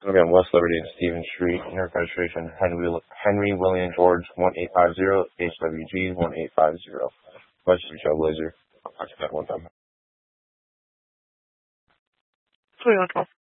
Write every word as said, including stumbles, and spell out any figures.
Again, West Liberty and Stevens Street, New York registration, Henry, Henry William George one eight five zero, H W G one eight five zero. West Street Trailblazer. I'll talk to that one time. Toyota.